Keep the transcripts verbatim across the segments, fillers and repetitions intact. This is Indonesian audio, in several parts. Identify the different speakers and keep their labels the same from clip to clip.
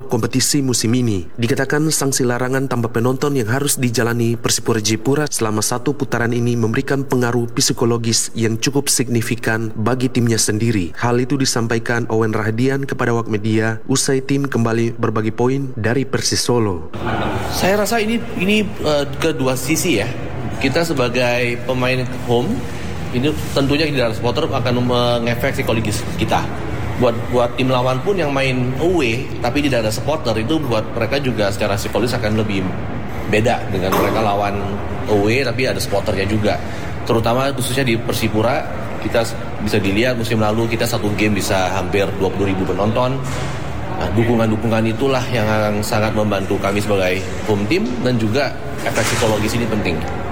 Speaker 1: kompetisi musim ini. Dikatakan sanksi larangan tanpa penonton yang harus dijalani Persipura Jayapura selama satu putaran ini memberikan pengaruh psikologis yang cukup signifikan bagi timnya sendiri. Hal itu disampaikan Owen Rahadian kepada awak media usai tim kembali berbagi poin dari Persis Solo.
Speaker 2: Saya rasa ini ini uh, kedua sisi ya. Kita sebagai pemain home ini tentunya tidak ada supporter akan mengefek psikologis kita. Buat buat tim lawan pun yang main away tapi tidak ada supporter, itu buat mereka juga secara psikologis akan lebih beda dengan mereka lawan away tapi ada supporternya juga. Terutama khususnya di Persipura, kita bisa dilihat musim lalu kita satu game bisa hampir dua puluh ribu penonton. Nah, dukungan-dukungan itulah yang sangat membantu kami sebagai home team dan juga efek psikologis ini penting.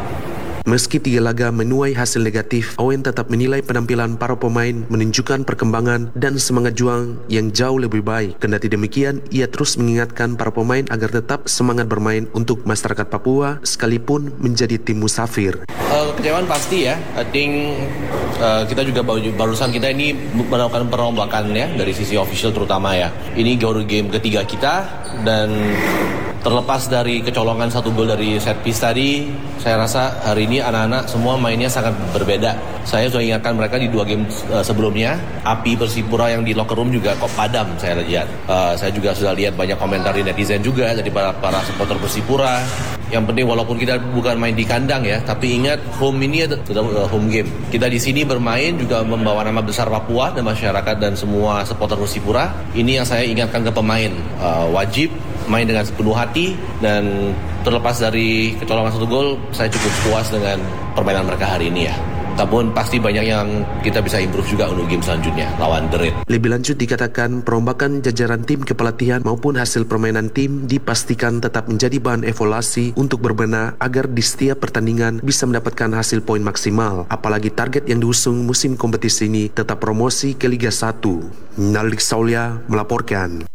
Speaker 1: Meski tiga laga menuai hasil negatif, Owen tetap menilai penampilan para pemain menunjukkan perkembangan dan semangat juang yang jauh lebih baik. Kendati demikian, ia terus mengingatkan para pemain agar tetap semangat bermain untuk masyarakat Papua sekalipun menjadi tim musafir.
Speaker 2: Uh, kecewaan pasti ya. I think uh, kita juga baru, barusan kita ini melakukan perombakan ya dari sisi official terutama ya. Ini baru game ketiga kita dan terlepas dari kecolongan satu gol dari set piece tadi, saya rasa hari ini anak-anak semua mainnya sangat berbeda. Saya sudah ingatkan mereka di dua game uh, sebelumnya, api Persipura yang di locker room juga kok padam saya lihat. Uh, saya juga sudah lihat banyak komentar di netizen juga dari para, para supporter Persipura. Yang penting walaupun kita bukan main di kandang ya, tapi ingat home ini sudah uh, home game. Kita di sini bermain juga membawa nama besar Papua dan masyarakat dan semua supporter Persipura. Ini yang saya ingatkan ke pemain, uh, wajib main dengan sepenuh hati dan terlepas dari kecolongan satu gol, saya cukup puas dengan permainan mereka hari ini ya. Namun pasti banyak yang kita bisa improve juga untuk game selanjutnya lawan The Red.
Speaker 1: Lebih lanjut dikatakan perombakan jajaran tim kepelatihan maupun hasil permainan tim dipastikan tetap menjadi bahan evaluasi untuk berbenah agar di setiap pertandingan bisa mendapatkan hasil poin maksimal. Apalagi target yang diusung musim kompetisi ini tetap promosi ke Liga satu. Nalik Saulia melaporkan.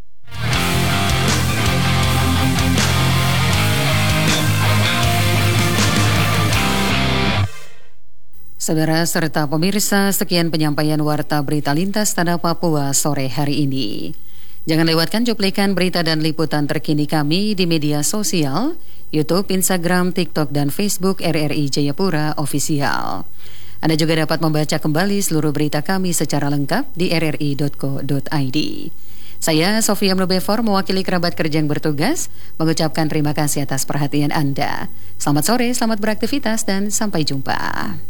Speaker 3: Saudara serta pemirsa, sekian penyampaian Warta Berita Lintas Tanah Papua sore hari ini. Jangan lewatkan cuplikan berita dan liputan terkini kami di media sosial, YouTube, Instagram, TikTok, dan Facebook R R I Jayapura Official. Anda juga dapat membaca kembali seluruh berita kami secara lengkap di r r i dot co dot i d. Saya Sofia Mnubefor mewakili kerabat kerja yang bertugas mengucapkan terima kasih atas perhatian Anda. Selamat sore, selamat beraktivitas, dan sampai jumpa.